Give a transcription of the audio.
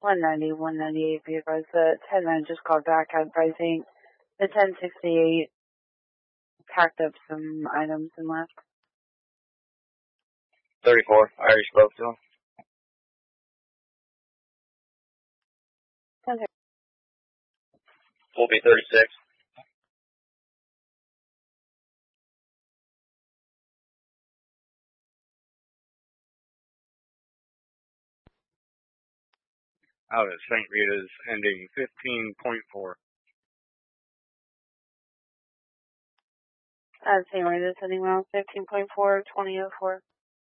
190, 198, be advised. The 10-9 just called back advising the 1068 packed up some items and left. 34, I already spoke to him. Okay. Will be 36. Out at St. Rita's, ending 15.4. St. Rita's ending well, 15.4, 2004.